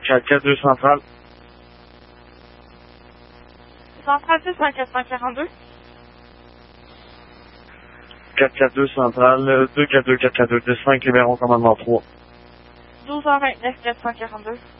442 centrale. Centrale 6, 442. 442 centrale, 242 442 5 Libéron, commandement 3. 12h29, 442.